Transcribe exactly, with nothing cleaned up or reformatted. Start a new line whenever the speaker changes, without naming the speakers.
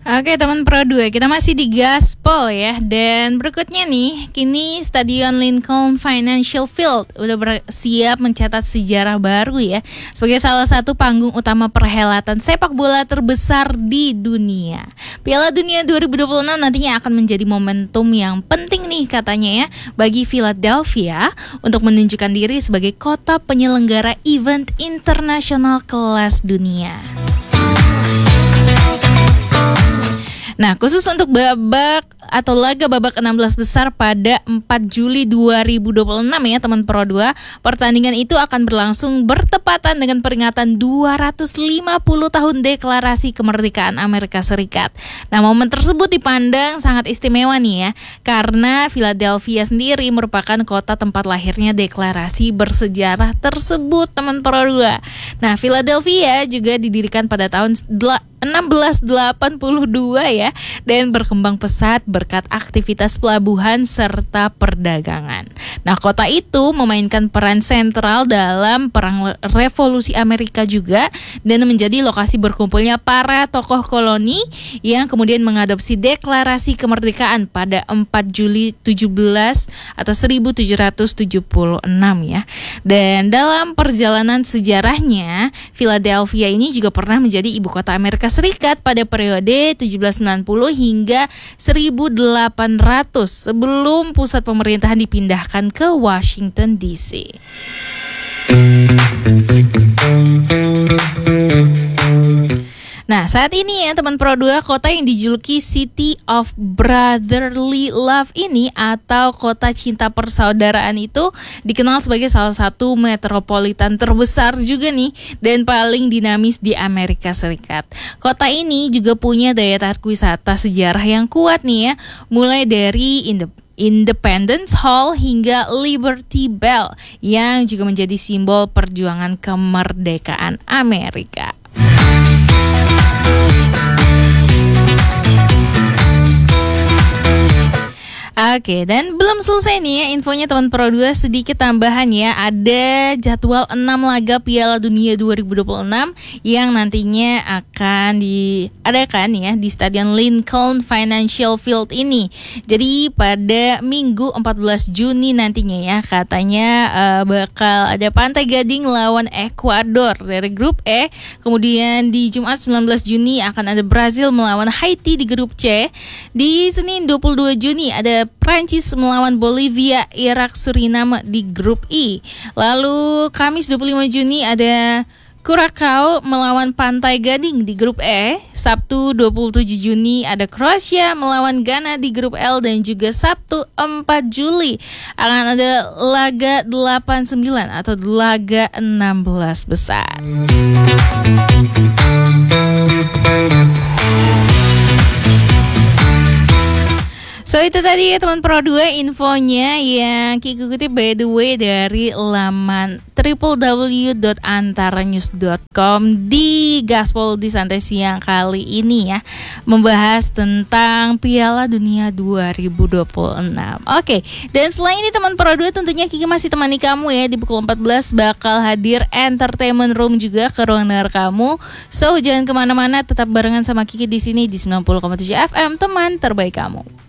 Oke teman Pro dua, kita masih di Gaspol ya. Dan berikutnya nih, kini Stadion Lincoln Financial Field udah bersiap mencatat sejarah baru ya, sebagai salah satu panggung utama perhelatan sepak bola terbesar di dunia. Piala Dunia dua ribu dua puluh enam nantinya akan menjadi momentum yang penting nih katanya ya, bagi Philadelphia untuk menunjukkan diri sebagai kota penyelenggara event internasional kelas dunia. Nah, khusus untuk babak atau laga babak enam belas besar pada empat Juli dua ribu dua puluh enam ya teman Pro dua, pertandingan itu akan berlangsung bertepatan dengan peringatan dua ratus lima puluh tahun deklarasi kemerdekaan Amerika Serikat. Nah, momen tersebut dipandang sangat istimewa nih ya, karena Philadelphia sendiri merupakan kota tempat lahirnya deklarasi bersejarah tersebut teman Pro dua. Nah, Philadelphia juga didirikan pada tahun enam belas delapan puluh dua ya, dan berkembang pesat berkat aktivitas pelabuhan serta perdagangan. Nah, kota itu memainkan peran sentral dalam Perang Revolusi Amerika juga, dan menjadi lokasi berkumpulnya para tokoh koloni yang kemudian mengadopsi deklarasi kemerdekaan pada empat Juli tujuh belas atau seribu tujuh ratus tujuh puluh enam ya. Dan dalam perjalanan sejarahnya, Philadelphia ini juga pernah menjadi ibu kota Amerika Serikat pada periode tujuh belas sembilan puluh hingga seribu delapan ratus sebelum pusat pemerintahan dipindahkan ke Washington D C. Nah, saat ini ya teman Pro dua, kota yang dijuluki City of Brotherly Love ini atau kota cinta persaudaraan itu dikenal sebagai salah satu metropolitan terbesar juga nih dan paling dinamis di Amerika Serikat. Kota ini juga punya daya tarik wisata sejarah yang kuat nih ya, mulai dari Independence Hall hingga Liberty Bell yang juga menjadi simbol perjuangan kemerdekaan Amerika. Oke, dan belum selesai nih ya infonya teman Pro dua, sedikit tambahan ya. Ada jadwal enam laga Piala Dunia dua ribu dua puluh enam yang nantinya akan diadakan ya di Stadion Lincoln Financial Field ini. Jadi pada Minggu empat belas Juni nantinya ya, katanya uh, bakal ada Pantai Gading lawan Ekuador dari grup E. Kemudian di Jumat sembilan belas Juni akan ada Brazil melawan Haiti di grup C. Di Senin dua puluh dua Juni ada Prancis melawan Bolivia, Irak, Suriname di grup I. Lalu Kamis dua puluh lima Juni ada Curaçao melawan Pantai Gading di grup E. Sabtu dua puluh tujuh Juni ada Kroasia melawan Ghana di grup L, dan juga Sabtu empat Juli akan ada laga delapan sembilan atau laga enam belas besar. So itu tadi ya teman Pro dua infonya yang Kiki kutip by the way dari laman w w w dot antaranews dot com di Gaspol di Santai Siang kali ini ya, membahas tentang Piala Dunia dua ribu dua puluh enam. Oke, dan selain ini teman Pro dua, tentunya Kiki masih temani kamu ya, di pukul empat belas bakal hadir Entertainment Room juga ke ruang dengar kamu. So jangan kemana-mana, tetap barengan sama Kiki di sini di sembilan puluh koma tujuh F M, teman terbaik kamu.